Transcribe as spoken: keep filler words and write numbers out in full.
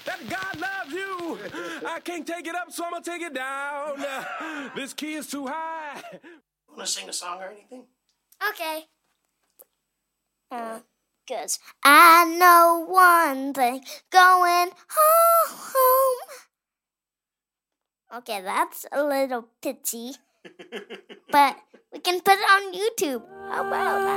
that God loves you. I can't take it up, so I'm gonna take it down. This key is too high. Want to sing a song or anything? Okay. Uh, Cause I know one thing, going home. Okay, that's a little pitchy, but we can put it on YouTube. How about that?